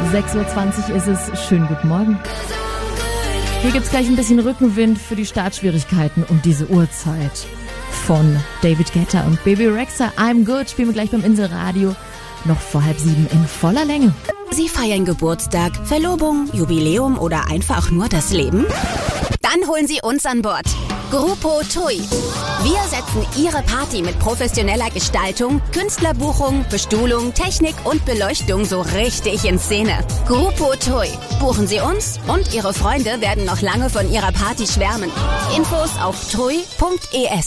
6:20 Uhr ist es. Schönen guten Morgen. Hier gibt's gleich ein bisschen Rückenwind für die Startschwierigkeiten um diese Uhrzeit. Von David Guetta und Baby Rexha, I'm Good, spielen wir gleich beim Inselradio. Noch vor 6:30 in voller Länge. Sie feiern Geburtstag, Verlobung, Jubiläum oder einfach nur das Leben? Dann holen Sie uns an Bord. Grupo TUI. Wir setzen Ihre Party mit professioneller Gestaltung, Künstlerbuchung, Bestuhlung, Technik und Beleuchtung so richtig in Szene. Grupo TUI. Buchen Sie uns und Ihre Freunde werden noch lange von Ihrer Party schwärmen. Infos auf tui.es.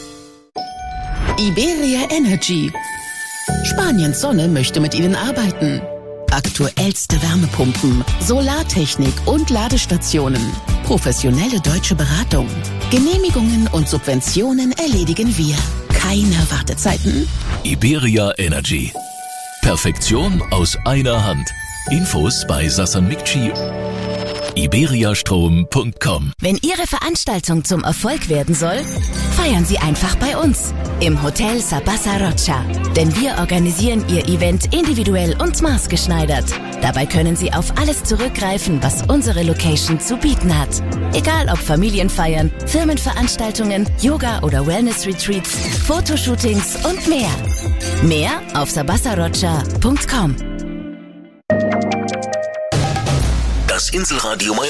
Iberia Energy. Spaniens Sonne möchte mit Ihnen arbeiten. Aktuellste Wärmepumpen, Solartechnik und Ladestationen. Professionelle deutsche Beratung. Genehmigungen und Subventionen erledigen wir. Keine Wartezeiten. Iberia Energy. Perfektion aus einer Hand. Infos bei Sassan Mikci. iberiastrom.com. Wenn Ihre Veranstaltung zum Erfolg werden soll, feiern Sie einfach bei uns im Hotel Sabasa Rocha. Denn wir organisieren Ihr Event individuell und maßgeschneidert. Dabei können Sie auf alles zurückgreifen, was unsere Location zu bieten hat. Egal ob Familienfeiern, Firmenveranstaltungen, Yoga- oder Wellness-Retreats, Fotoshootings und mehr. Mehr auf sabasarocha.com. Das Inselradio